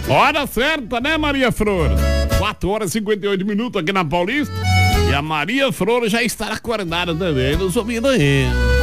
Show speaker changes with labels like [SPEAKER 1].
[SPEAKER 1] Hora certa, né, Maria Flor? 4h58 aqui na Paulista. E a Maria Flor já está acordada também, nos ouvindo aí.